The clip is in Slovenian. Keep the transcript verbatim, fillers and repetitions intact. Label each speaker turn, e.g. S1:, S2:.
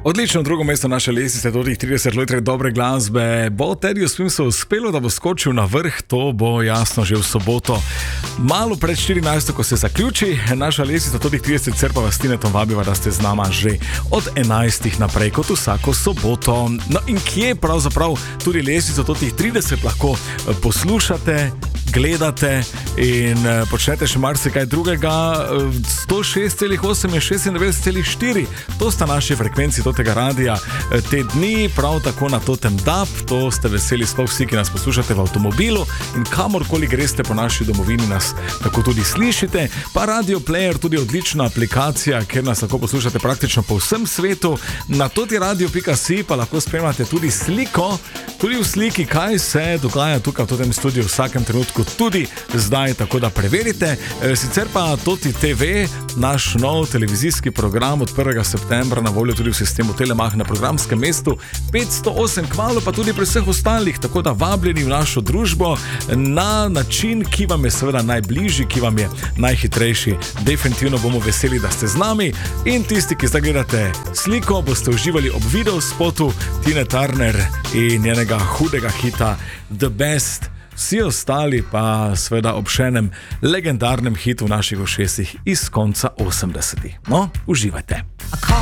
S1: Odlično drugo mesto naše lestvice, tudi trideset let dobre glasbe, bo Teddyju Swimsu uspelo, da bo skočil na vrh, to bo jasno že v soboto. Malo pred štirinajsto, ko se zaključi naša lestvica, tudi trideset ser pa vas Tinetom vabiva, da ste z nama že od enajstih naprej, kot vsako soboto. No in kje pravzaprav tudi lestvico, tudi trideset lahko poslušate, gledate in počnete še marsikaj drugega. sto šest celih osem in šestindevetdeset celih štiri, to sta naši frekvenci tega radija te dni, prav tako na Totem D A B, to ste veseli sploh vsi, ki nas poslušate v avtomobilu in kamorkoli greste po naši domovini, nas tako tudi slišite. Pa Radio Player, tudi odlična aplikacija, kjer nas lahko poslušate praktično po vsem svetu. Na totiradio pika si pa lahko spremljate tudi sliko, tudi v sliki, kaj se dogaja tukaj v tem studiu v vsakem trenutku, tudi zdaj, tako da preverite. Sicer pa Toti T V, naš nov televizijski program od prvega septembra na voljo tudi v sistemu Telemach na programskem mestu petsto osem, kmalu pa tudi pri vseh ostalih, tako da vabljeni v našo družbo na način, ki vam je seveda najbližji, ki vam je najhitrejši. Definitivno bomo veseli, da ste z nami in tisti, ki zdaj gledate sliko, boste uživali ob video spotu Tine Turner in njenega hudega hita The Best. Vsi ostali pa seveda ob še enem legendarnem hitu v naših ušesih iz konca osemdesetih. No, uživajte.